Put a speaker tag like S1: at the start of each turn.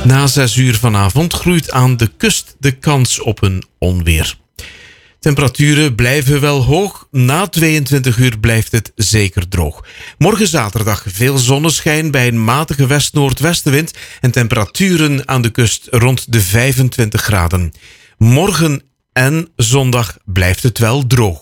S1: Na 6 uur vanavond groeit aan de kust de kans op een onweer. Temperaturen blijven wel hoog. Na 22 uur blijft het zeker droog. Morgen zaterdag veel zonneschijn bij een matige west-noordwestenwind en temperaturen aan de kust rond de 25 graden. Morgen en zondag blijft het wel droog.